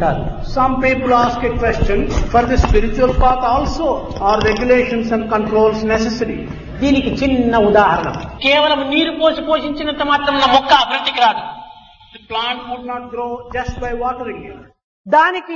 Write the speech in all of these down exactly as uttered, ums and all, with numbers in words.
ఉంటారు. Some people ask a question, for the spiritual path also, are regulations and controls necessary? దీనికి చిన్న ఉదాహరణ, కేవలం నీరు పోసి పోషించినంత మాత్రం మొక్క అభివృద్ధికి రాదు. The plant would not grow just by watering it. దానికి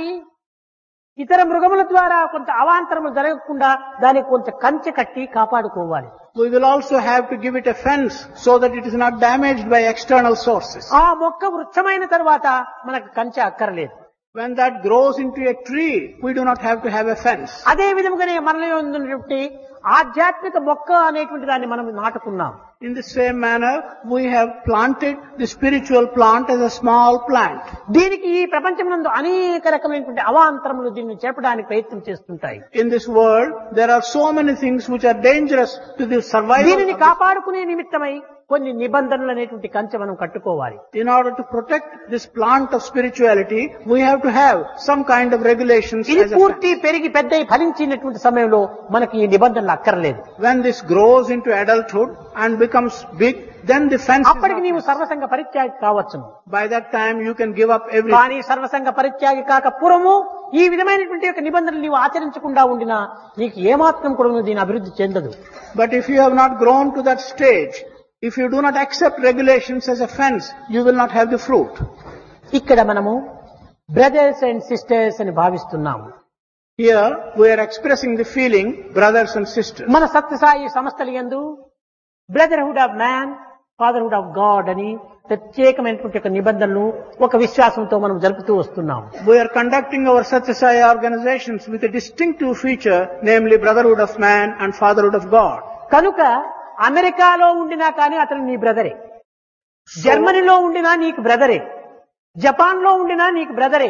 ఇతర మృగముల ద్వారా కొంత అవాంతరము జరగకుండా దానికి కొంత కంచె కట్టి కాపాడుకోవాలి. We will also have to give it a fence so that it is not damaged by external sources. ఆ మొక్క వృక్షమైన తర్వాత మనకు కంచె అక్కర్లేదు. When that grows into a tree, we do not have to have a fence. అదే విధముగానే మనలో ఉన్నటువంటి ఆధ్యాత్మిక మొక్క అనేటువంటి దాన్ని మనం నాటుకున్నాం. In the same manner, we have planted the spiritual plant as a small plant. దీనికి ఈ ప్రపంచమునందు అనేక రకమైనటువంటి అవాంతరములు దీన్ని చేపడానికి ప్రయత్నం చేస్తుంటాయి. In this world, there are so many things which are dangerous to the survival. దీనిని కాపాడుకునే నిమిత్తమై కొన్ని నిబంధనలు అనేటువంటి కంచె మనం కట్టుకోవాలి. In order to protect this plant of spirituality, we have to have some kind of regulations. ఇది as a పూర్తి పెరిగి పెద్దయి ఫలించినటువంటి సమయంలో మనకి ఈ నిబంధనలు అక్కర్లేదు. When this grows into adulthood and becomes big, then the fence is అప్పటికి not నీవు necessary. సర్వసంగ పరిత్యాగి కావచ్చును. By that time, you can give up everything. కానీ సర్వసంగ పరిత్యాగి కాక పూర్వము ఈ విధమైనటువంటి యొక్క నిబంధనలు నీవు ఆచరించకుండా ఉండినా నీకు ఏమాత్రం కూడా నువ్వు దీని అభివృద్ధి చెందదు. But if you have not grown to that stage, if you do not accept regulations as a fence, you will not have the fruit. ఇక్కడ మనము బ్రదర్స్ అండ్ సిస్టర్స్ అని భావిస్తున్నాము. Here, we are expressing the feeling, brothers and sisters. మన సత్యసాయి సంస్థల యందు brotherhood of man, fatherhood of God అని ప్రత్యేకమైనటువంటి ఒక నిబంధనలు ఒక విశ్వాసంతో మనం జరుపుతూ వస్తున్నాం. We are conducting our Satya Sai organizations with a distinctive feature, namely brotherhood of man and fatherhood of God. కనుక అమెరికాలో ఉండినా కానీ అతను నీ బ్రదరే, జర్మనీలో ఉండినా నీకు బ్రదరే, జపాన్ లో ఉండినా నీకు బ్రదరే,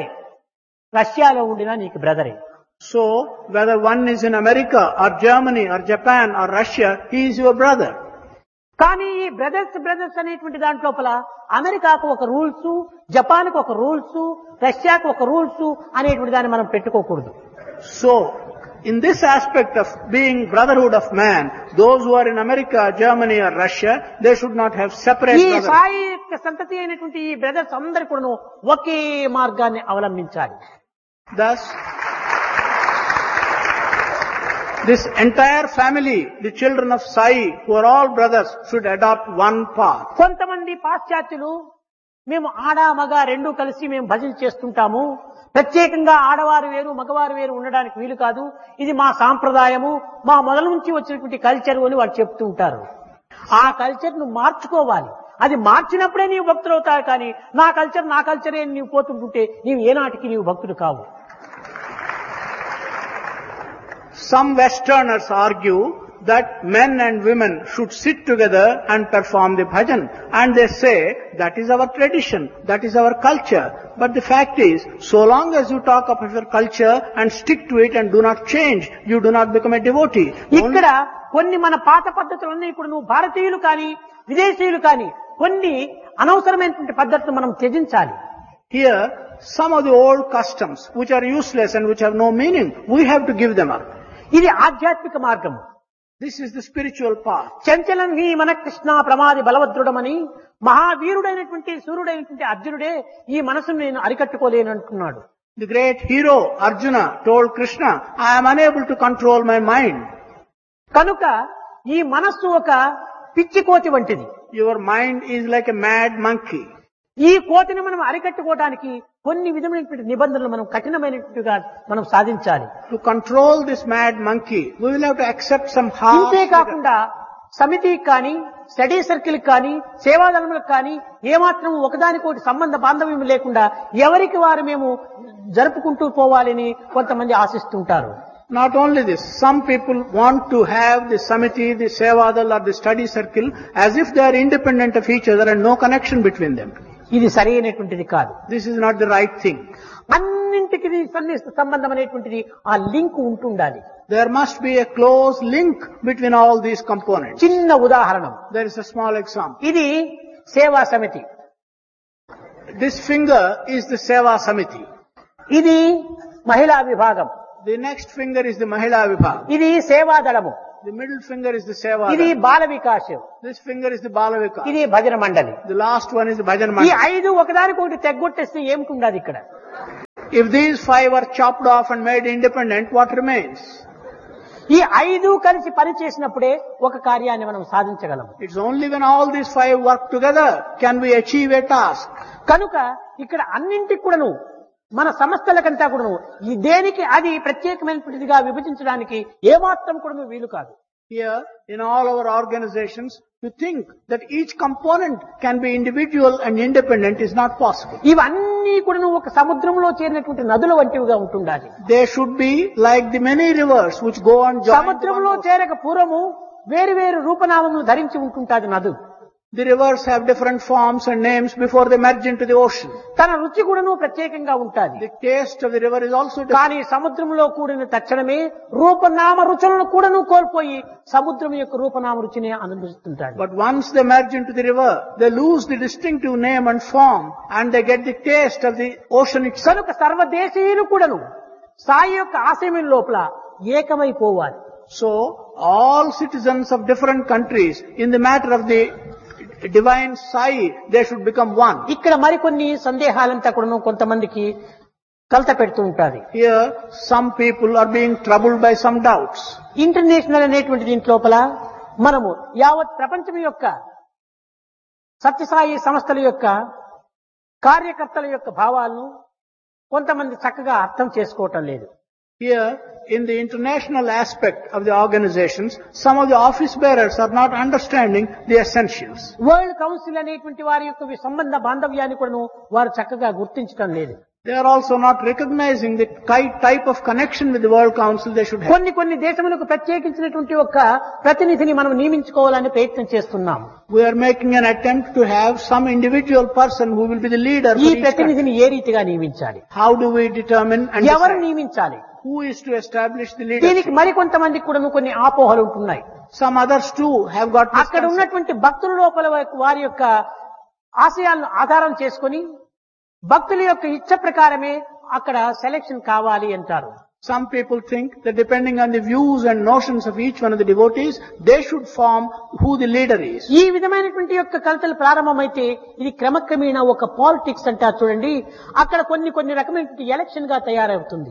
రష్యాలో ఉండినా నీకు బ్రదరే. So, whether one is in America or Germany or Japan or Russia, he is your brother. కానీ ఈ బ్రదర్స్ బ్రదర్స్ అనేటువంటి దాంట్లోపల అమెరికాకు ఒక రూల్స్, జపాన్కు ఒక రూల్స్, రష్యాకు ఒక రూల్స్ అనేటువంటి దాన్ని మనం పెట్టుకోకూడదు. So, in this aspect of being brotherhood of man, those who are in America, Germany or Russia, they should not have separate ఈ brotherhood. సాయి యొక్క సంతతి అయినటువంటి ఈ బ్రదర్స్ అందరూ కూడా ఒకే మార్గాన్ని అవలంబించాలి. Thus, this entire family, the children of Sai, who are all brothers, should adopt one path. కొంతమంది పాశ్చాత్యులు మేము ఆడ మగ రెండు కలిసి మేము భజన చేస్తుంటాము, ప్రత్యేకంగా ఆడవారు వేరు మగవారు వేరు ఉండడానికి వీలు కాదు, ఇది మా సాంప్రదాయము, మా మొదల నుంచి వచ్చినటువంటి కల్చర్ అని వాళ్ళు చెప్తూ ఉంటారు. ఆ కల్చర్ ను మార్చుకోవాలి. అది మార్చినప్పుడే నీవు భక్తులు అవుతావు. కానీ నా కల్చర్ నా కల్చరే నీవు పోతుంటుంటే నీవు ఏనాటికి నీవు భక్తుడు కావు. Some Westerners argue that men and women should sit together and perform the bhajan. And they say, that is our tradition, that is our culture. But the fact is, so long as you talk of your culture and stick to it and do not change, you do not become a devotee. ఇక్కడ కొన్ని మన పాత పద్ధతులు ఉన్నాయి. ఇప్పుడు నువ్వు భారతీయులు కానీ విదేశీయులు కానీ కొన్ని అనవసరమైనటువంటి పద్ధతులు మనం త్యజించాలి. Here, some of the old customs which are useless and which have no meaning, we have to give them up. ఇది ఆధ్యాత్మిక మార్గము. This is the spiritual path. చంచలం హి మన కృష్ణ ప్రమాది బలవద్రుడమని మహావీరుడైనటువంటి సూర్యుడైనటువంటి అర్జునుడే ఈ మనసును నేను అరికట్టుకోలేను అంటున్నాడు. The great hero Arjuna told Krishna, I am unable to control my mind. కనుక ఈ మనస్సు ఒక పిచ్చి కోతి వంటిది. Your mind is like a mad monkey. ఈ కోతిని మనం అరికట్టుకోవడానికి కొన్ని విధమైనటువంటి నిబంధనలు మనం కఠినమైనట్టుగా మనం సాధించాలి. To control this mad monkey, we will have to accept some harsh. ఇంతే కాకుండా సమితికి కానీ స్టడీ సర్కిల్ కానీ సేవాదళములకు కానీ ఏమాత్రం ఒకదానికోటి సంబంధ బాంధవ్యం లేకుండా ఎవరికి వారు మేము జరుపుకుంటూ పోవాలని కొంతమంది ఆశిస్తుంటారు. Not only this, some people want to have the samiti, the sevadal or the study circle as if they are independent of each other and no connection between them. ఇది సరైనటువంటిది కాదు. This is not the right thing. అన్నింటికి సన్నిహిత సంబంధం అనేటువంటిది ఆ link ఉంటుండాలి. There must be a close link between all these components. చిన్న ఉదాహరణ, There is a small example. ఇది సేవా సమితి, This finger is the seva samiti. ఇది మహిళా విభాగం, The next finger is the mahila vibhag. ఇది సేవాదళము, The middle finger is the seva. ఇది Bala Vikas, This finger is the balavika. ఇది భజన మండలి. The last one is the bhajan ఈ mandal. ఐదు ఒకదానికొకటి తెగ్గొట్టేస్తే ఏమిటి ఉండదు ఇక్కడ. If these five are chopped off and made independent, what remains? ఈ ఐదు కలిసి పనిచేసినప్పుడే ఒక కార్యాన్ని మనం సాధించగలం. It's only when all these five work together can we achieve a task. కనుక ఇక్కడ అన్నింటికి కూడాను మన సంస్థలకంతా కూడాను ఈ దేనికి అది ప్రత్యేకమైనటువంటిదిగా విభజించడానికి ఏమాత్రం కూడాను వీలు కాదు. Here, in all our organizations, to think that each component can be individual and independent is not possible. ఇవన్నీ కూడాను ఒక సముద్రంలో చేరినటువంటి నదుల వంటివిగా ఉంటుండాలి. They should be like the many rivers which go on join. సముద్రంలో చేరక పూర్వము వేరు వేరు రూపనామములు ధరించి ఉంటుంటాది నదు. The rivers have different forms and names before they merge into the ocean. తన రుచి కూడాను ప్రత్యేకంగా ఉంటాది. The taste of the river is also different. కానీ సముద్రంలో కూడిన తక్షణమే రూపనామ రుచులను కూడాను కోల్పోయి సముద్రం యొక్క రూపనామ రుచిని అనుభవిస్తుంటాడు. But once they merge into the river, they lose the distinctive name and form, and they get the taste of the ocean itself. కనుక సర్వదేశీయులు కూడాను సాయి యొక్క ఆశయం లోపల ఏకమైపోవాలి. So, all citizens of different countries, in the matter of the divine Sai, they should become one. ఇక్కడ మరికొన్ని సందేహాలంతా కూడాను కొంతమందికి కలత పెడుతూ ఉంటాది. Here, some people are being troubled by some doubts. International అనేటువంటి దీంట్ లోపల మనము యావత్ ప్రపంచం యొక్క సత్యసాయి సంస్థల యొక్క కార్యకర్తల యొక్క భావాలను కొంతమంది చక్కగా అర్థం చేసుకోవటం లేదు. Here, in the international aspect of the organizations, some of the office bearers are not understanding the essentials. World council అనేటువంటి వారి యొక్క సంబంధ బాంధవ్యాన్ని కూడా వారు చక్కగా గుర్తించడం లేదు. They are also not recognizing the type of connection with the World Council they should have. కొన్ని కొన్ని దేశములకు ప్రత్యేకించినటువంటి ఒక ప్రతినిధిని మనం నియమించుకోవాలని ప్రయత్నం చేస్తున్నాం. We are making an attempt to have some individual person who will be the leader. ఈ ప్రతినిధిని ఏ రీతిగా నియమించాలి? How do we determine and ఎవరు decide? నియమించాలి? Who is to establish the దీనికి leadership? మరికొంతమందికి కూడా కొన్ని ఆపోహలు ఉంటున్నాయి. Some others too have got అక్కడ misconceptions. ఉన్నటువంటి భక్తుల లోపల వారి యొక్క ఆశయాలను ఆధారం చేసుకొని భక్తుల యొక్క ఇచ్చ ప్రకారమే అక్కడ సెలెక్షన్ కావాలి అంటారు. Some people think that depending on the views and notions of each one of the devotees, they should form who the leader is. ఈ విధమైనటువంటి యొక్క కలతలు ప్రారంభమైతే ఇది క్రమక్రమేణా ఒక పాలిటిక్స్ అంటారు చూడండి, అక్కడ కొన్ని కొన్ని రకమైనటువంటి ఎలక్షన్ గా తయారవుతుంది.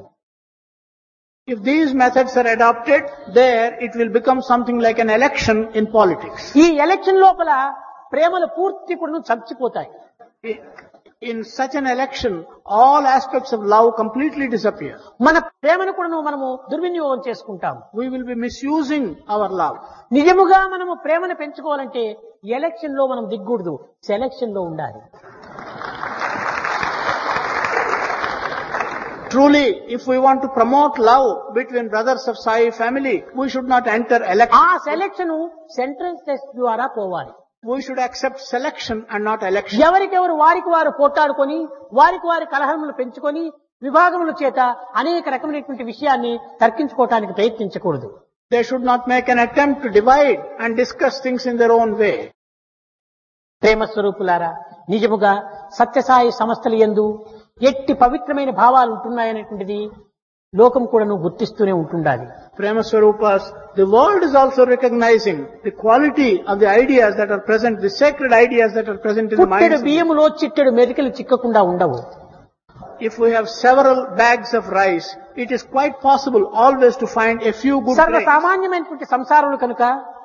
If these methods are adopted, there it will become something like an election in politics. ఈ ఎలక్షన్ లోపల ప్రేమలు పూర్తి కూడా చచ్చిపోతాయి. In such an election, all aspects of love completely disappear. మన ప్రేమను కూడా మనము దుర్వినియోగం చేసుకుంటాం. We will be misusing our love. నిజముగా మనము ప్రేమను పెంచుకోవాలంటే ఎలక్షన్ లో మనం దిగ్గూడదు, సెలక్షన్ లో ఉండాలి. Truly, if we want to promote love between brothers of Sai family, we should not enter election. ఆ సెలక్షన్ సెంట్రల్ టెస్ట్ ద్వారా పోవాలి. We should accept selection and not election. ఎవరికెవరు వారికి వారు పోటాడుకొని వారికి వారి కలహములు పెంచుకొని విభాగముల చేత అనేక రకమైనటువంటి విషయాన్ని తర్కించుకోవటానికి ప్రయత్నించకూడదు. They should not make an attempt to divide and discuss things in their own way. ప్రేమ స్వరూపులారా, నిజముగా సత్యసాయి సంస్థలు యందు ఎట్టి పవిత్రమైన భావాలు ఉంటున్నాయనేటువంటిది లోకం కూడా నువ్వు గుర్తిస్తూనే ఉంటుండాలి. Prema Swarupas, the world is also recognizing the quality of the ideas that are present, the sacred ideas that are present in the పుట్టెడు minds. బియ్యములో చిట్టెడు మెరికలు చిక్కకుండా ఉండవు. If we have several bags of rice, it is quite possible always to find a few good సర్వ grains. సామాన్యమైనటువంటి సంసారులు కనుక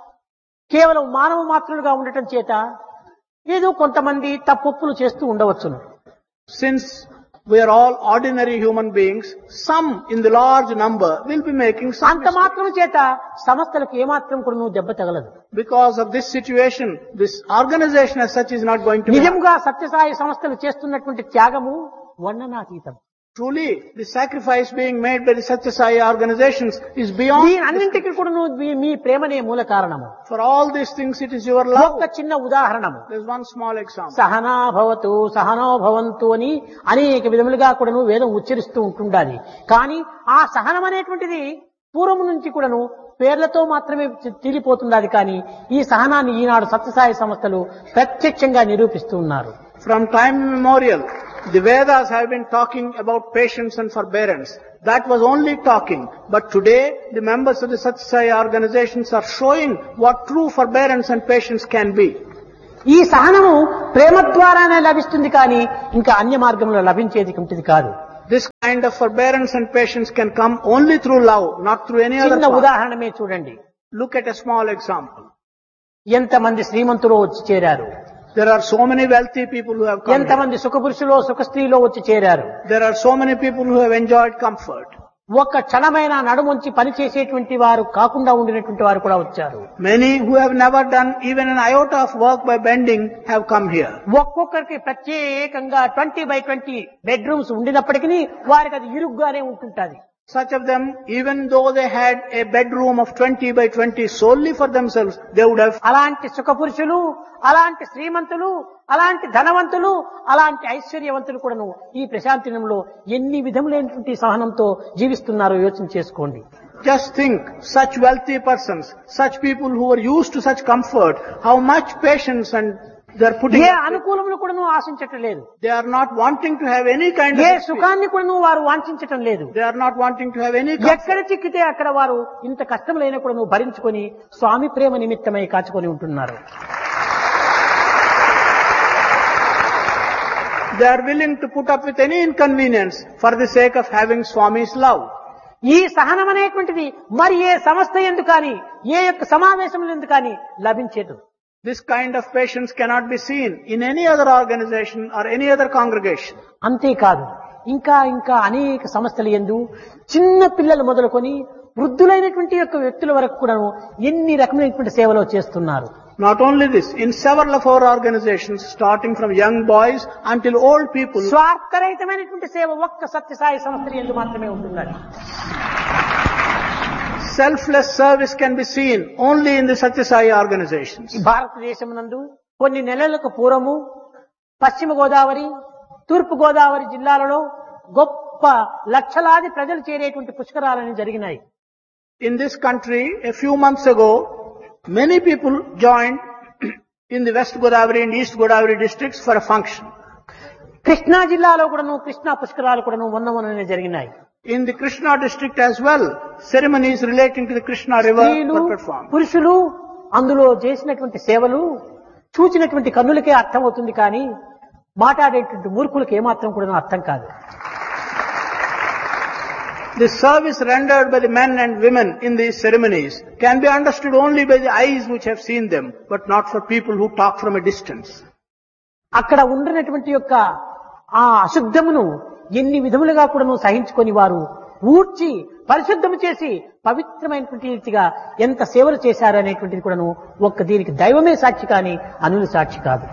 కేవలం మానవ మాత్రులుగా ఉండటం చేత ఏదో కొంతమంది తప్పులు చేస్తూ ఉండవచ్చును. Since we are all ordinary human beings, some in the large number will be making some అంత mistakes. మాత్రం చేత సంస్థలకు ఏమాత్రం కూడా నువ్వు దెబ్బ తగలదు. Because of this situation, this organization as such is not going to be. నిజంగా సత్యసాయి సంస్థలు చేస్తున్నటువంటి త్యాగము వర్ణనాతీతం. Truly, the sacrifice being made by the Satya Sai organizations is beyond. దీని అన్నింటికి కూడా నువ్వు మీ- మీ ప్రేమనే మూల కారణము. For all these things, it is your love. ఒక్క చిన్న ఉదాహరణము, There's one small example. Sahana భవతు సహనో భవంతు అని అనేక విధములుగా కూడాను వేదం ఉచ్చరిస్తూ ఉంటుండాలి. కానీ ఆ సహనం అనేటువంటిది పూర్వం నుంచి కూడాను పేర్లతో మాత్రమే తీరిపోతున్నది. కానీ ఈ సహనాన్ని ఈనాడు సత్యసాయి సంస్థలు ప్రత్యక్షంగా నిరూపిస్తూ ఉన్నారు. From time immemorial, the Vedas have been talking about patience and forbearance. That was only talking. But today, the members of the Satya Sai organizations are showing what true forbearance and patience can be. ఈ సహనము ప్రేమ ద్వారానే లభిస్తుంది, కానీ ఇంకా అన్య మార్గంలో లభించేది ఉంటుంది కాదు. This kind of forbearance and patience can come only through love, not through any other చిన్న path. ఉదాహరణమే చూడండి. Look at a small example. ఎంతమంది శ్రీమంతులు వచ్చి చేరారు, There are so many wealthy people who have come here. ఎంతమంది సుఖపురుషులో సుఖ స్త్రీలో వచ్చి చేరారు. There are so many people who have enjoyed comfort. ఒక్క క్షణమైన నడుముంచి పని చేసేటువంటి వారు కాకుండా ఉండినటువంటి వారు కూడా వచ్చారు. Many who have never done even an iota of work by bending have come here. ఒక్కొక్కరికి ప్రత్యేకంగా ట్వంటీ బై ట్వంటీ బెడ్రూమ్స్ ఉండినప్పటికీ వారికి అది ఇరుగ్గానే ఉంటుంటది. Such of them, even though they had a bedroom of twenty by twenty solely for themselves, they would have. అలాంటి సుఖపురుషులు, అలాంటి శ్రీమంతులు, అలాంటి ధనవంతులు, అలాంటి ఐశ్వర్యవంతులు కూడాను ఈ ప్రశాంతినంలో ఎన్ని విధములైనటువంటి సహనంతో జీవిస్తున్నారో యోచన చేసుకోండి. Just think, such wealthy persons, such people who are used to such comfort, how much patience and they are putting. ఏ అనుకూలములు కూడాను ఆశించటం లేదు. They are not wanting to have any kind of. A experience. సుఖాన్ని కూడాను వారు వాంఛించటం లేదు. They are not wanting to have any. comfort. ఎక్కడ చిక్కితే అక్కడ వారు ఇంత కష్టములైన కూడాను భరించుకొని స్వామి ప్రేమ నిమిత్తమై కాచుకొని ఉంటున్నారు. They are willing to put up with any inconvenience for the sake of having Swami's love. ఈ సహనం అనేటువంటిది మరి ఏ సంస్థ ఎందు కానీ, ఏ యొక్క సమావేశం ఎందు కానీ లభించేది. This kind of patience cannot be seen in any other organization or any other congregation. అంతేకాదు, ఇంకా ఇంకా అనేక సంస్థల యందు చిన్న పిల్లలు మొదలుకొని వృద్ధులైనటువంటి యొక్క వ్యక్తుల వరకు కూడా ఎన్ని రకమైనటువంటి సేవలు చేస్తున్నారు. Not only this, in several of our organizations, starting from young boys until old people, స్వార్థరహితమైనటువంటి సేవ ఒక్క సత్యసాయి సంస్థల యందు మాత్రమే ఉంటున్నది. selfless service can be seen only in the Satya Sai organizations. ఈ భారతదేశం నందు కొన్ని నెలలకు పూర్వము పశ్చిమ గోదావరి, తూర్పు గోదావరి జిల్లాలలో గొప్ప లక్షలాది ప్రజలు చేరేటువంటి పుష్కరాలని జరిగినాయి. In this country, a few months ago, many people joined in the West Godavari and East Godavari districts for a function. Krishna జిల్లాలో కూడాను కృష్ణా పుష్కరాలు కూడాను మొన్న మొన్ననే జరిగినాయి. In the Krishna district as well, ceremonies relating to the Krishna river స్త్రీలు, were performed. పురుషులు అందులో చేసినటువంటి సేవలు చూచినటువంటి కన్నులకే అర్థమవుతుంది, కానీ మాట్లాడేటువంటి మూర్ఖులకు ఏమాత్రం కూడా అర్థం కాదు. The service rendered by the men and women in these ceremonies can be understood only by the eyes which have seen them, but not for people who talk from a distance. అక్కడ ఉండినటువంటి యొక్క ఆ అశుద్ధమును ఎన్ని విధములుగా కూడా సహించుకొని వారు ఊడ్చి పరిశుద్ధము చేసి పవిత్రమైనటువంటి రీతిగా ఎంత సేవలు చేశారనేటువంటిది కూడాను ఒక్క దీనికి దైవమే సాక్షి, కానీ అనులు సాక్షి కాదు.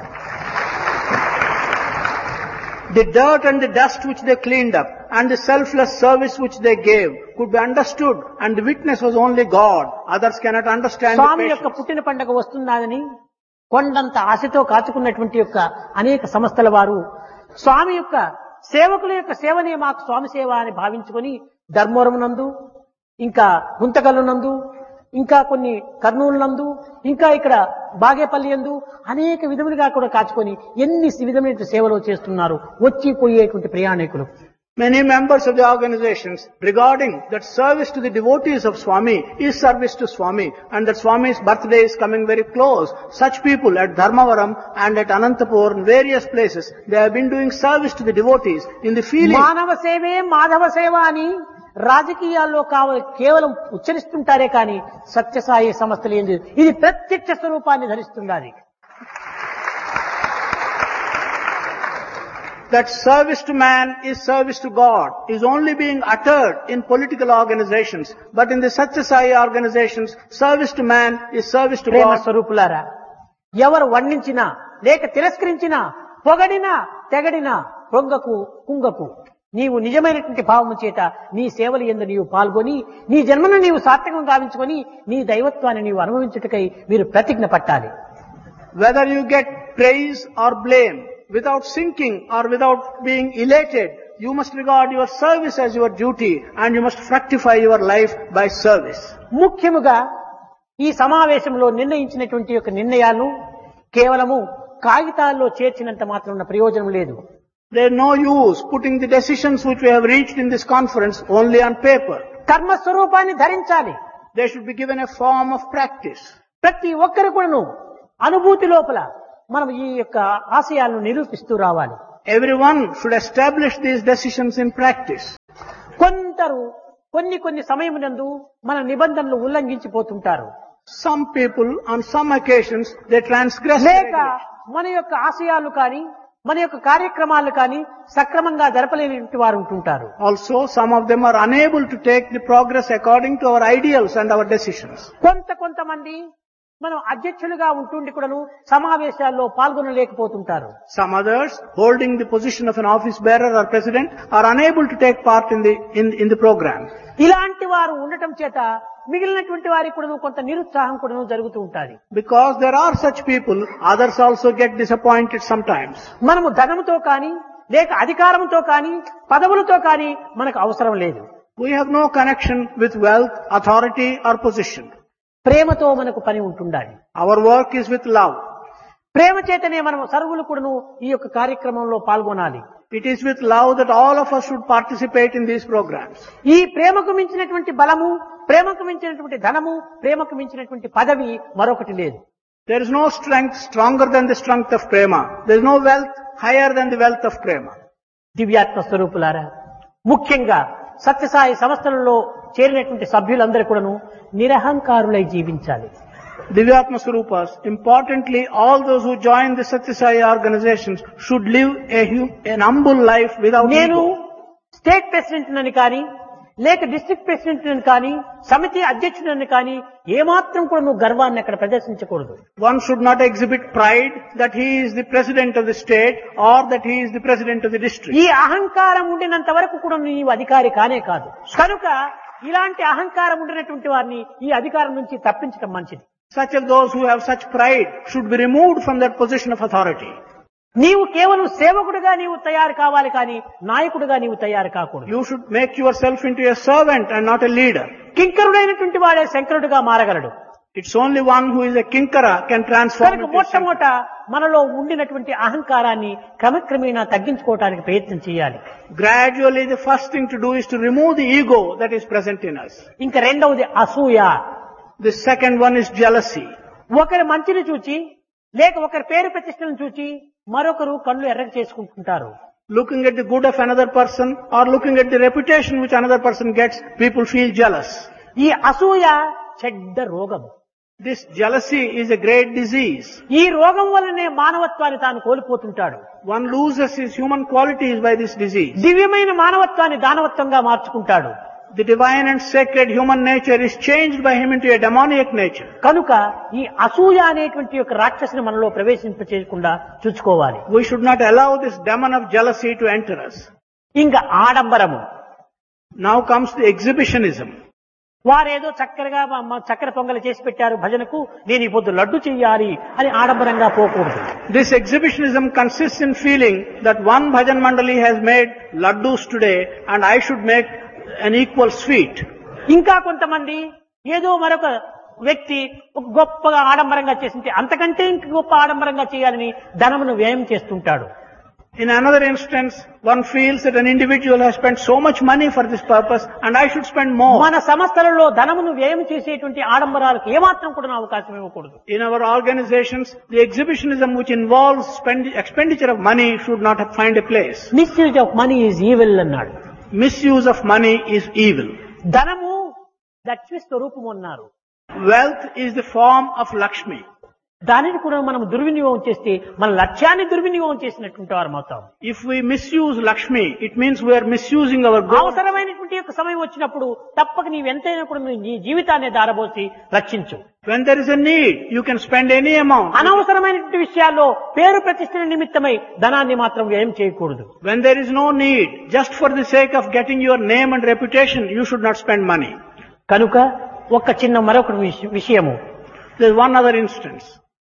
The dirt and the dust which they cleaned up and the selfless service which they gave could be understood, and the witness was only God. Others cannot understand the స్వామి యొక్క patience. పుట్టిన పండుగ వస్తుందని కొండంత ఆశతో కాచుకున్నటువంటి యొక్క అనేక సంస్థల వారు స్వామి యొక్క సేవకుల యొక్క సేవనే మాకు స్వామి సేవ అని భావించుకొని ధర్మవరం నందు, ఇంకా గుంతకల్లు నందు, ఇంకా కొన్ని కర్నూలు నందు, ఇంకా ఇక్కడ బాగేపల్లి యందు అనేక విధములుగా కూడా కాచుకొని ఎన్ని విధమైన సేవలు చేస్తున్నారు వచ్చి పోయేటువంటి ప్రయాణికులు. Many members of the organizations regarding that service to the devotees of Swami is service to Swami, and that Swami's birthday is coming very close. Such people at Dharmavaram and at Anantapur and various places, they have been doing service to the devotees in the feeling. మానవ సేవే మాధవ సేవ అని రాజకీయాల్లో కావాలి కేవలం ఉచ్చరిస్తుంటారే కానీ సత్యసాయి సంస్థలు ఏంది ఇది ప్రత్యక్ష స్వరూపాన్ని ధరిస్తున్నది. That service to man is service to God is only being uttered in political organizations, but in the Satya Sai organizations, service to man is service to Prema God. స్వరూపులారా, ఎవరు వర్ణించినా లేక తిరస్కరించినా పొగడినా తెగడినా పొంగకు కుంగకు నీవు నిజమైనటువంటి భావము చేత నీ సేవలు యందు నీవు పాల్గొని నీ జన్మను నీవు సార్థకం గావించుకొని నీ దైవత్వాన్ని నీవు అనుభవించుటకై మీరు ప్రతిజ్ఞ పట్టాలి. Whether you get praise or blame, without sinking or without being elated, you must regard your service as your duty, and you must fructify your life by service. ముఖ్యముగా ఈ సమావేశంలో నిర్ణయించినటువంటి యొక్క నిర్ణయాలను కేవలము కాగితాల్లో చేర్చినంత మాత్రం ఉన్న ప్రయోజనం లేదు. There is no use putting the decisions which we have reached in this conference only on paper. కర్మ స్వరూపాన్ని ధరించాలి. They should be given a form of practice. ప్రతి ఒక్కరు కూడాను అనుభూతి లోపల మనం ఈ యొక్క ఆశయాలను నిరూపిస్తూ రావాలి. Everyone should establish these decisions in practice. కొందరు కొన్ని కొన్ని సమయమునందు మన నిబంధనలు ఉల్లంఘించిపోతుంటారు. Some people on some occasions they transgress the లేక regulation. మన యొక్క ఆశయాలు కానీ మన యొక్క కార్యక్రమాలు కానీ సక్రమంగా జరపలేని వారు ఉంటుంటారు. Also, some of them are unable to take the progress according to our ideals and our decisions. కొంత కొంతమంది మనం అధ్యక్షులుగా ఉంటుండి కూడాను సమావేశాల్లో పాల్గొనలేకపోతుంటారు. Some others, holding the position of an office bearer or president, are unable to take part in the in, in the program. ఇలాంటి వారు ఉండటం చేత మిగిలినటువంటి వారికి కూడాను కొంత నిరుత్సాహం కూడాను జరుగుతూ ఉంటుంది. Because there are such people, others also get disappointed sometimes. మనము ధనముతో కానీ లేక అధికారంతో కానీ పదవులతో కానీ మనకు అవసరం లేదు. We have no connection with wealth, authority or position. ప్రేమతో మనకు పని ఉంటుండాలి. Our work is with love. ప్రేమ చేతనే మనం సర్వులు కూడాను ఈ యొక్క కార్యక్రమంలో పాల్గొనాలి. It is with love that all of us should participate in these programs. ఈ ప్రేమకు మించినటువంటి బలము, ప్రేమకు మించినటువంటి ధనము, ప్రేమకు మించినటువంటి పదవి మరొకటి లేదు. There is no strength stronger than the strength of prema. There is no wealth higher than the wealth of prema. దివ్యాత్మ స్వరూపులారా, ముఖ్యంగా సత్యసాయి సంస్థలలో చేరినటువంటి సభ్యులందరూ కూడాను నిరహంకారులై జీవించాలి. Divyatma Swarupas, importantly, all those who join the Satyasai organizations should live a hum, an humble life without నేను ego. State president అని కానీ లేక డిస్ట్రిక్ట్ ప్రెసిడెంట్ అని కానీ సమితి అధ్యక్షుడని కానీ ఏమాత్రం కూడా నువ్వు గర్వాన్ని అక్కడ ప్రదర్శించకూడదు. One should not exhibit pride that he is the president of the state or that he is the president of the district. ఈ అహంకారం ఉండినంత వరకు కూడా నీవు అధికారి కానే కాదు. కనుక ఇలాంటి అహంకారం ఉండినటువంటి వారిని ఈ అధికారం నుంచి తప్పించడం మంచిది. Such of those who have such pride should be removed from that position of authority. నీవు కేవలం సేవకుడిగా నీవు తయారు కావాలి కానీ నాయకుడిగా నీవు తయారు కాకూడదు. You should make yourself into a servant and not a leader. కింకరుడైనటువంటి వాడే శంకరుడిగా మారగలడు. It's only one who is a kinkara can transform కనుక into a మొట్టమొదట మనలో ఉండినటువంటి అహంకారాన్ని క్రమక్రమేణా తగ్గించుకోవడానికి ప్రయత్నం చేయాలి. Gradually, the first thing to do is to remove the ego that is present in us. ఇంకా రెండవది అసూయ. The second one is jealousy. ఒకరి మంచిని చూచి లేక ఒకరి పేరు ప్రతిష్టలను చూచి మరొకరు కళ్ళు ఎర్రగ చేసుకుంటుంటారు. Looking at the good of another person or looking at the reputation which another person gets, people feel jealous. ఈ అసూయ చెడ్డ రోగం. This jealousy is a great disease. ఈ రోగం వల్లనే మానవత్వాన్ని తాను కోల్పోతుంటాడు. One loses his human qualities by this disease. దివ్యమైన మానవత్వాన్ని దానవత్వంగా మార్చుకుంటాడు. The divine and sacred human nature is changed by him into a demoniac nature. కనుక ఈ అసూయ అనేటువంటి యొక్క రాక్షసుని మనలో ప్రవేశింపచేయకుండా చూసుకోవాలి. We should not allow this demon of jealousy to enter us. ఇంకా ఆడంబరము. Now comes the exhibitionism. వారేదో చక్కరగా చక్కెర పొంగలి చేసి పెట్టారు భజనకు, నేను ఈ పొద్దు లడ్డు చెయ్యాలి అని ఆడంబరంగా పోకూడదు. This exhibitionism consists in feeling that one bhajan mandali has made laddus today and I should make an equal sweet. ఇంకా కొంతమంది ఏదో మరొక వ్యక్తి ఒక గొప్పగా ఆడంబరంగా చేసింటే అంతకంటే ఇంక గొప్ప ఆడంబరంగా చేయాలని ధనమును వ్యయం చేస్తుంటాడు. In another instance, one feels that an individual has spent so much money for this purpose and I should spend more. మన సంస్థలలో ధనమును వ్యయం చేసేటువంటి ఆడంబరాలకు ఏమాత్రం కూడా అవకాశం ఇవ్వకూడదు. In our organizations, the exhibitionism which involves spend, expenditure of money should not have find a place. Misuse of money is evil అన్నాడు. Misuse of money is evil. ధనము లక్ష్మి స్వరూపము అన్నారు. Wealth is the form of Lakshmi. దానిని కూడా మనం దుర్వినియోగం చేస్తే మన లక్ష్యాన్ని దుర్వినియోగం చేసినటువంటి వారు అవుతాం. If we misuse Lakshmi, it means we are misusing our goal. అవసరమైనటువంటి యొక్క సమయం వచ్చినప్పుడు తప్పక నీవెంతైనా కూడా నీ జీవితాన్ని దారబోసి రక్షించు. When there is a need, you can spend any amount. అనవసరమైనటువంటి విషయాల్లో పేరు ప్రతిష్టల నిమిత్తమై ధనాన్ని మాత్రం వ్యయం చేయకూడదు. When there is no need, just for the sake of getting your name and reputation, you should not spend money. కనుక ఒక చిన్న మరొక విషయము. There is one other instance.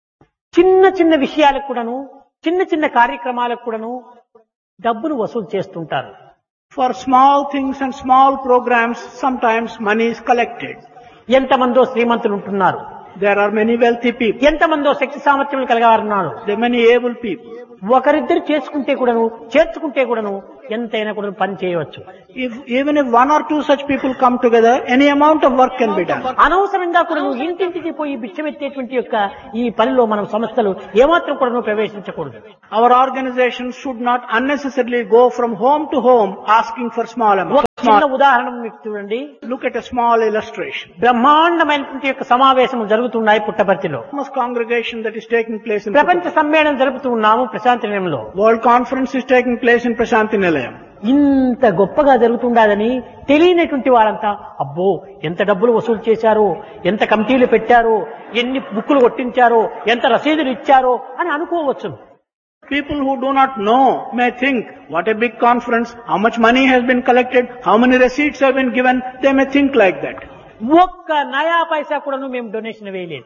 చిన్న చిన్న విషయాలకు కూడాను చిన్న చిన్న కార్యక్రమాలకు కూడాను డబ్బును వసూలు చేస్తుంటారు. For small things and small programs, sometimes money is collected. ఎంతమందో శ్రీమంతులు ఉంటున్నారు. There are many wealthy people. ఎంతమందో శక్తి సామర్థ్యములు కలిగారున్నారు. There are many able people. ఒకరిద్దరు చేసుకుంటే కూడాను చేర్చుకుంటే కూడాను ఎంతైనా కూడా పని చేయవచ్చు. If even if one or two such people come together, any amount of work can be done. అనవసరంగా కూడాను ఇంటింటికి పోయి బిచ్చమెత్తేటువంటి యొక్క ఈ పనిలో మనం సంస్థలు ఏమాత్రం కూడాను ప్రవేశించకూడదు. Our organization should not unnecessarily go from home to home asking for small amounts. ఒక చిన్న ఉదాహరణ మీకు చూడండి. Look at a small illustration. బ్రహ్మాండమైనటువంటి యొక్క సమావేశం జరుగుతున్నాయి పుట్టపర్తిలో. Enormous congregation that is taking place in ప్రపంచ సమ్మేళనం జరుపుతూ ఉన్నాము ప్రశాంతి నిలయంలో. World conference is taking place in Prasanthi Nilayam. ఇంత గొప్పగా జరుగుతుండదని తెలియనటువంటి వారంతా అబ్బో ఎంత డబ్బులు వసూలు చేశారో, ఎంత కమిటీలు పెట్టారో, ఎన్ని బుక్కులు కొట్టించారో, ఎంత రసీదులు ఇచ్చారో అని అనుకోవచ్చు. People who do not know may think, what a big conference, how much money has been collected, how many receipts have been given, they may think like that. ఒక్క నయా పైసా కూడాను మేము డొనేషన్ వేయలేదు.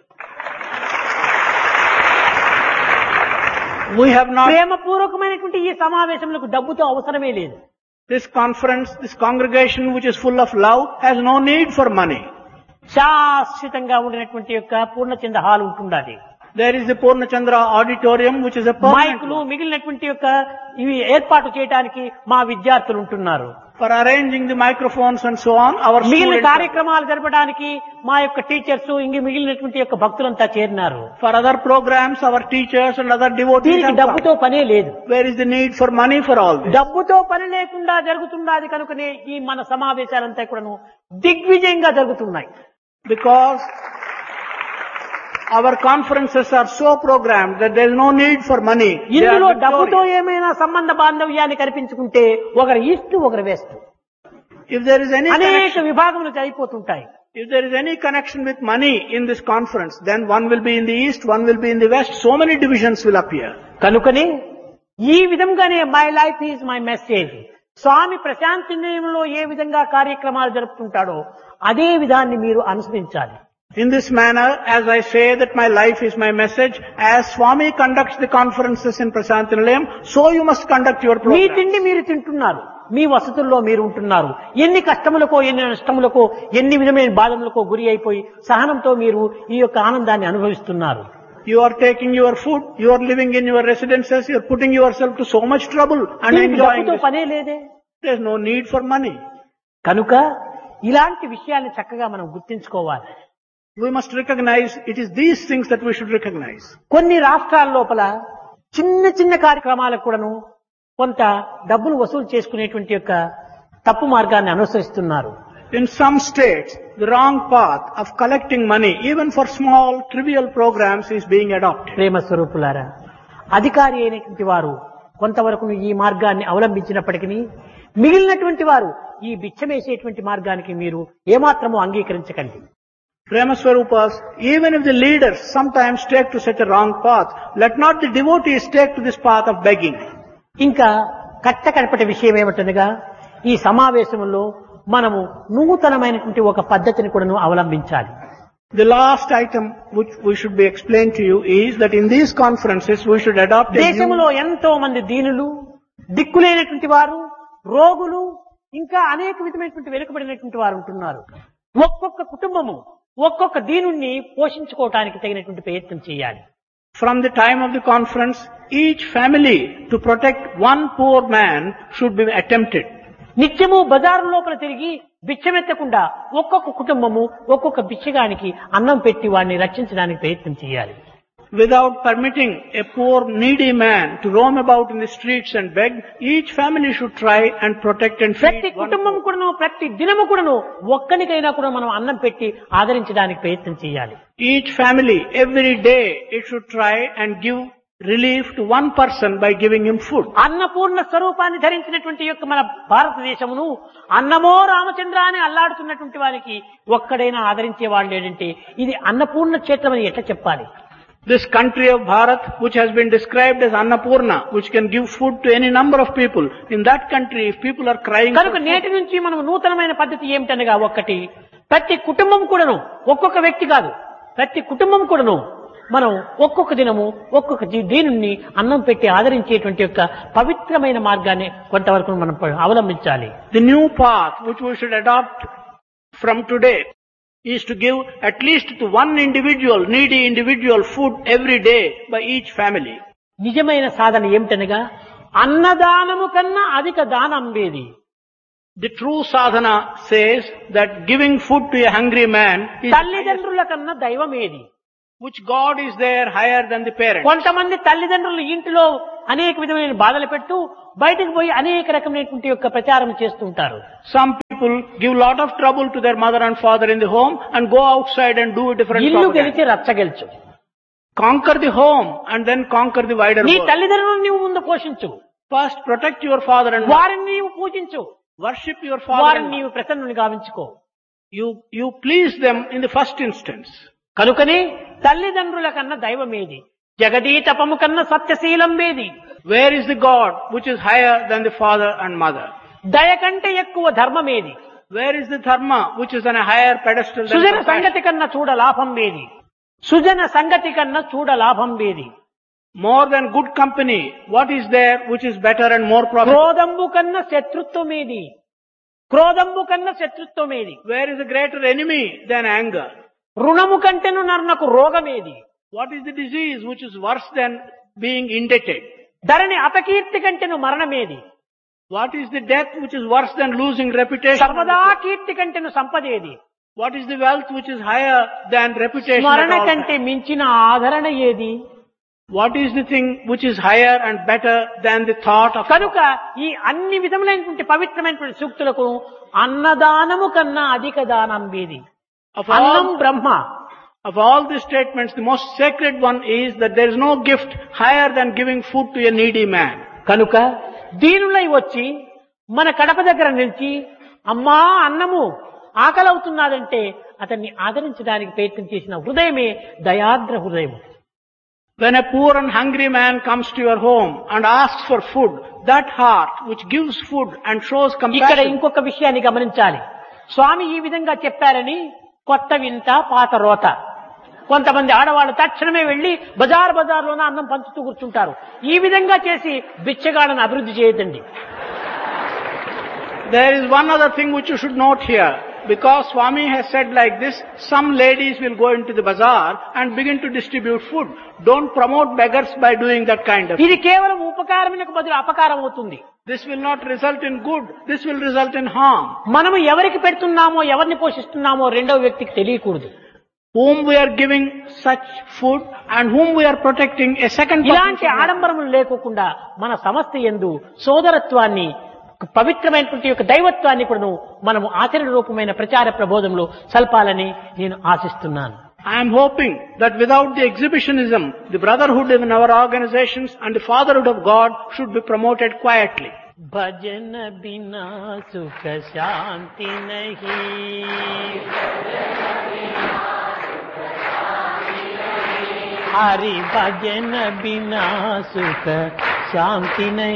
We have not, ప్రేమపూర్వకమైనటువంటి ఈ సమావేశములకు డబ్బుతో అవసరమే లేదు. this conference, this congregation which is full of love has no need for money. శాశ్వతంగా ఉండినటువంటి యొక్క పూర్ణచంద్ర హాల్ ఉంటుండాలి. There is the Purnachandra auditorium which is a permanent మైకులు మిగిలినటువంటి యొక్క ఇవి ఏర్పాటు చేయడానికి మా విద్యార్థులు ఉంటున్నారు. for arranging the microphones and so on. Our మిగిలిన students, కార్యక్రమాలు జరపడానికి మా యొక్క టీచర్స్ ఇంక మిగిలినటువంటి యొక్క భక్తులంతా చేరినారు. for other programs, our teachers and other devotees దీనికి have come. డబ్బుతో పనే లేదు. Where is the need for money for all this? డబ్బుతో పని లేకుండా జరుగుతున్నది కనుకనే ఈ మన సమావేశాలంతా కూడాను దిగ్విజయంగా జరుగుతున్నాయి. Because our conferences are so programmed that there is no need for money. They are ఇందులో డబ్బుతో victorious. ఏమైనా సంబంధ బాంధవ్యాన్ని కల్పించుకుంటే ఒకరు ఈస్ట్ ఒకరు west If there is any అనేక connection, విభాగములు అయిపోతుంటాయి. if there is any connection with money in this conference, then one will be in the east, one will be in the west. So many divisions will appear. కనుకనే ఈ విధంగానే my life is my message. స్వామి ప్రశాంతి నిలయంలో ఏ విధంగా కార్యక్రమాలు జరుపుతుంటాడో అదే విధాన్ని మీరు అనుసరించాలి. In this manner, as I say that my life is my message, as Swami conducts the conferences in Prasanthi Nilayam, so you must conduct your me program. తిండి మీరు తింటున్నారు, మీ వసతుల్లో మీరు ఉంటున్నారు. ఎన్ని కష్టములకో ఎన్ని నష్టములకో ఎన్ని విధమైన బాధములకో గురి అయిపోయి సహనంతో మీరు ఈ యొక్క ఆనందాన్ని అనుభవిస్తున్నారు. You are taking your food, you are living in your residences, you are putting yourself to so much trouble and దీనికి enjoying డబ్బుతో this. పనే లేదే. There is no need for money. కనుక ఇలాంటి విషయాన్ని చక్కగా మనం గుర్తించుకోవాలి. We must recognize, it is these things that we should recognize. కొన్ని రాష్ట్రాల లోపల చిన్న చిన్న కార్యక్రమాలకు కూడాను కొంత డబ్బులు వసూలు చేసుకునేటువంటి యొక్క తప్పు మార్గాన్ని అనుసరిస్తున్నారు. In some states, the wrong path of collecting money, even for small, trivial programs, is being adopted. ప్రేమ స్వరూపులారా, అధికారి అయినటువంటి వారు కొంతవరకు ఈ మార్గాన్ని అవలంబించినప్పటికీ మిగిలినటువంటి వారు ఈ బిచ్చమేసేటువంటి మార్గానికి మీరు ఏమాత్రము అంగీకరించకండి. Prema Swarupas, even if the leaders sometimes take to such a wrong path, let not the devotees take to this path of begging. ఇంకా కట్ట కడపటి విషయం ఏమిటనగా ఈ సమావేశంలో మనము నూతనమైనటువంటి ఒక పద్ధతిని కూడా అవలంబించాలి. The last item which we should be explained to you is that in these conferences we should adopt a new, దేశంలో ఎంతో మంది దీనులు, దిక్కులేనటువంటి వారు, రోగులు, ఇంకా అనేక విధమైనటువంటి వెనుకబడినటువంటి వారు ఉంటున్నారు. ఒక్కొక్క కుటుంబము ఒక్కొక్క దీనుణ్ణి పోషించుకోవటానికి తగినటువంటి ప్రయత్నం చేయాలి. from the time of the conference, each family to protect one poor man should be attempted. నిత్యము బజారు లోపల తిరిగి బిచ్చమెత్తకుండా ఒక్కొక్క కుటుంబము ఒక్కొక్క బిచ్చగానికి అన్నం పెట్టి వాడిని రక్షించడానికి ప్రయత్నం చేయాలి. Without permitting a poor needy man to roam about in the streets and beg, each family should try and protect and ప్రతి feed one. కుటుంబం కూడాను ప్రతి దినము కూడాను ఒక్కనికైనా కూడా మనం అన్నం పెట్టి ఆదరించడానికి ప్రయత్నం చేయాలి. Each family, every day, it should try and give relief to one person by giving him food. Annapurna స్వరూపాన్ని ధరించినటువంటి యొక్క మన భారతదేశమును అన్నమో రామచంద్ర అని అల్లాడుతున్నటువంటి వారికి ఒక్కడైనా ఆదరించే వాళ్ళు లేదంటే ఇది అన్నపూర్ణ క్షేత్రం అని ఎట్లా చెప్పాలి? This country of Bharat, which has been described as Annapurna, which can give food to any number of people, in that country, if people are crying కనుక for నేటి నుంచి మనం నూతనమైన పద్ధతి ఏమిటనగా ఒక్కటి ప్రతి కుటుంబం కూడాను ఒక్కొక్క వ్యక్తి కాదు ప్రతి కుటుంబం కూడాను మనం ఒక్కొక్క దినము ఒక్కొక్క దీనుణ్ణి అన్నం పెట్టి ఆదరించేటువంటి యొక్క పవిత్రమైన మార్గాన్ని కొంతవరకు మనం అవలంబించాలి. the new path which we should adopt from today is to give at least to one individual, needy individual, food every day by each family. నిజమైన సాధన ఏమిటనగా అన్నదానము కన్నా అధిక దానం వేది. The true sadhana says that giving food to a hungry man is తల్లిదండ్రుల కన్నా దైవం ఏది. which God is there higher than the parents. కొంతమంది తల్లిదండ్రులు ఇంటిలో అనేక విధమైన బాధలు పెట్టు బయటకు పోయి అనేక రకమైనటువంటి యొక్క ప్రచారం చేస్తూ ఉంటారు. Some people give lot of trouble to their mother and father in the home and go outside and do a different ఇల్లు propaganda. గెలిచి రచ్చ గెలుచు. Conquer the home and then conquer the wider నీ world. తల్లిదండ్రులను నీవు ముందు పోషించు, First protect your father and mother. వారిని నీవు పూజించు, Worship your father వారిని and mother. నీవు ప్రసన్నుని గావించుకో. You, you please them in the first instance. కనుకనే తల్లిదండ్రుల కన్నా దైవమేది, జగదీతపము కన్నా సత్యశీలం వేది. Where is the God which is higher than the father and mother? దయ కంటే ఎక్కువ ధర్మమేది. Where is the dharma which is on a higher pedestal than Sujana compassion? సంగతి కన్నా చూడ లాభం వేది. సుజన సంగతి కన్నా చూడ లాభం వేది. More than good company, what is there which is better and more profitable? క్రోధంబు కన్నా శత్రుత్వమేది. క్రోధంబు కన్నా శత్రుత్వమేది. Where is a greater enemy than anger? రుణము కంటేను నరునకు రోగమేది. What is the disease which is worse than being indebted? ధరణి అపకీర్తి కంటేను మరణమేది. What is the death which is worse than losing reputation? సర్వదా కీర్తి కంటేను సంపదేది. What is the wealth which is higher than reputation? at స్మరణ all కంటే times? మించిన ఆదరణ ఏది. What is the thing which is higher and better than the thought of కనుక ఈ అన్ని విధములైనటువంటి పవిత్రమైనటువంటి సూక్తులకు అన్నదానము కన్నా అధిక దానం వేది. of అన్నం all, Brahma. of all these statements, the most sacred one is that there is no gift higher than giving food to a needy man. కనుక దీనులై వచ్చి మన కడప దగ్గర నిలిచి అమ్మా అన్నము ఆకలవుతున్నదంటే అతన్ని ఆదరించడానికి ప్రయత్నం చేసిన హృదయమే దయాద్ర హృదయం. When a poor and hungry man comes to your home and asks for food, that heart which gives food and shows ఇక్కడ compassion. ఇంకొక విషయాన్ని గమనించాలి. స్వామి ఈ విధంగా చెప్పారని కొత్త వింత పాత రోత. కొంతమంది ఆడవాళ్ళు తక్షణమే వెళ్లి బజార్ బజార్లోనే అన్నం పంచుతూ కూర్చుంటారు. ఈ విధంగా చేసి బిచ్చగాళ్ళను అభివృద్ధి చేయదండి. There is one other thing which you should note here. Because Swami has said like this, some ladies will go into the bazaar and begin to distribute food. Don't promote beggars by doing that kind of thing. ఇది కేవలం ఉపకారమునకు బదులు అపకారం అవుతుంది. This will not result in good. This will result in harm. మనము ఎవరికి పెడుతున్నామో ఎవరిని పోషిస్తున్నామో రెండవ వ్యక్తికి తెలియకూడదు. Whom we are giving such food and whom we are protecting, a second person ఇలాంటి should not. ఆడంబరములు లేకోకుండా మన సమస్త యందు సోదరత్వాన్ని పవిత్రమైనటువంటి యొక్క దైవత్వాన్ని కూడా మనము ఆచరణ రూపమైన ప్రచార ప్రబోధంలో సల్పాలని నేను ఆశిస్తున్నాను. I am hoping that without the exhibitionism, the brotherhood in our organizations and the fatherhood of God should be promoted quietly. భజన బినా సుఖ శాంతి నహీ, హరి భజన బినా సుఖ శాంతి నహీ.